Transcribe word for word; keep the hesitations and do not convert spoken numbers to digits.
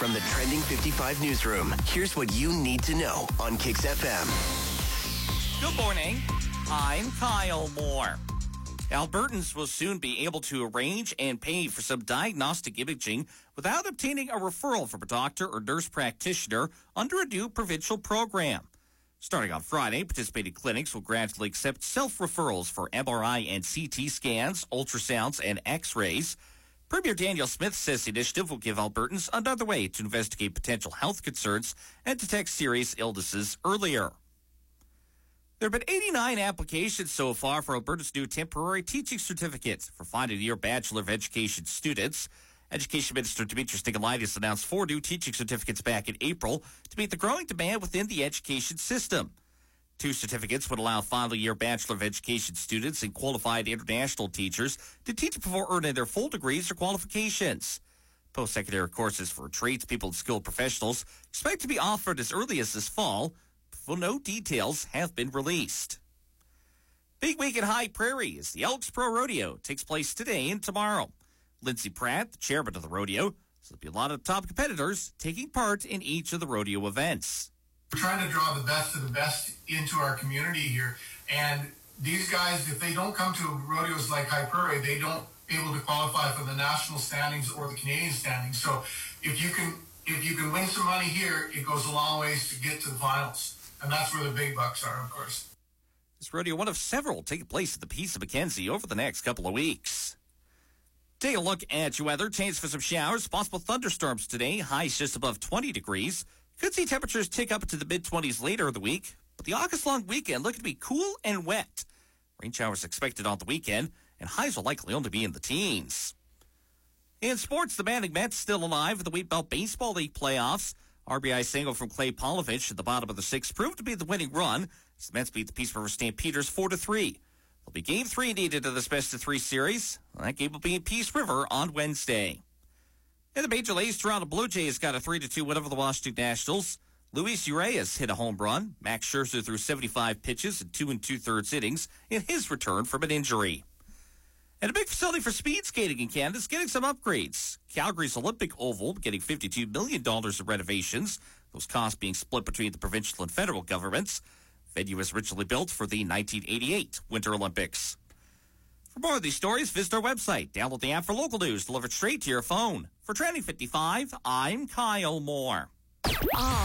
From the Trending fifty-five newsroom, here's what you need to know on Kix F M. Good morning. I'm Kyle Moore. Albertans will soon be able to arrange and pay for some diagnostic imaging without obtaining a referral from a doctor or nurse practitioner under a new provincial program. Starting on Friday, participating clinics will gradually accept self-referrals for M R I and C T scans, ultrasounds, and X-rays. Premier Daniel Smith says the initiative will give Albertans another way to investigate potential health concerns and detect serious illnesses earlier. There have been eighty-nine applications so far for Alberta's new temporary teaching certificate for final-year Bachelor of Education students. Education Minister Demetrius Nicolaitis announced four new teaching certificates back in April to meet the growing demand within the education system. Two certificates would allow final-year Bachelor of Education students and qualified international teachers to teach before earning their full degrees or qualifications. Post-secondary courses for tradespeople and skilled professionals expect to be offered as early as this fall, but no details have been released. Big week at High Prairie as the Elks Pro Rodeo takes place today and tomorrow. Lindsey Pratt, the chairman of the rodeo, says there'll be a lot of top competitors taking part in each of the rodeo events. We're trying to draw the best of the best into our community here. And these guys, if they don't come to rodeos like High Prairie, they don't able to qualify for the national standings or the Canadian standings. So if you can if you can win some money here, it goes a long ways to get to the finals. And that's where the big bucks are, of course. This rodeo, one of several taking place at the Peace of Mackenzie over the next couple of weeks. Take a look at your weather. Chance for some showers, possible thunderstorms today. Highs just above twenty degrees. Could see temperatures tick up into the mid-twenties later in the week, but the August-long weekend looking to be cool and wet. Rain showers expected on the weekend, and highs will likely only be in the teens. In sports, the Manning Mets still alive in the Wheatbelt Baseball League playoffs. R B I single from Clay Polovich at the bottom of the sixth proved to be the winning run as the Mets beat the Peace River Stampeders four to three. There'll be game three needed in this best-of-three series. That game will be in Peace River on Wednesday. In the Major Leagues, Toronto Blue Jays got a three to two win over the Washington Nationals. Luis Urias hit a home run. Max Scherzer threw seventy-five pitches in two and two-thirds innings in his return from an injury. And a big facility for speed skating in Canada is getting some upgrades. Calgary's Olympic Oval getting fifty-two million dollars in renovations, those costs being split between the provincial and federal governments. Venue was originally built for the nineteen eighty-eight Winter Olympics. For more of these stories, visit our website. Download the app for local news delivered straight to your phone. For Trending fifty-five, I'm Kyle Moore.